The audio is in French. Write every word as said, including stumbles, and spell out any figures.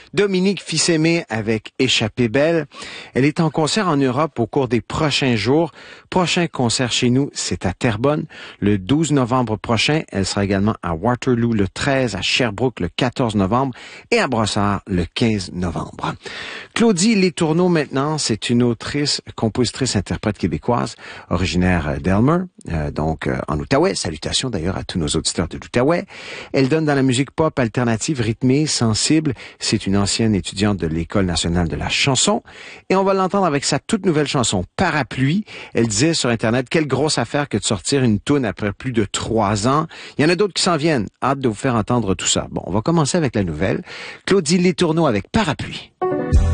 Dominique Fils-Aimé avec Échappée belle. Elle est en concert en Europe au cours des prochains jours. Prochain concert chez nous, c'est à Terrebonne le douze novembre prochain. Elle sera également à Waterloo le treize, à Sherbrooke le quatorze novembre et à Brossard le quinze novembre. Claudie Letourneau maintenant, c'est une autrice, compositrice, interprète québécoise, originaire d'Elmer, euh, donc euh, en Outaouais. Salutations d'ailleurs à tous nos auditeurs de l'Outaouais. Elle donne dans la musique pop alternative, rythmée, sensible. C'est une ancienne étudiante de l'École nationale de la chanson. Et on va l'entendre avec sa toute nouvelle chanson, Parapluie. Elle disait sur Internet, quelle grosse affaire que de sortir une toune après plus de trois ans. Il y en a d'autres qui s'en viennent. Hâte de vous faire entendre tout ça. Bon, on va commencer avec la nouvelle. Claudie Letourneau avec Parapluie.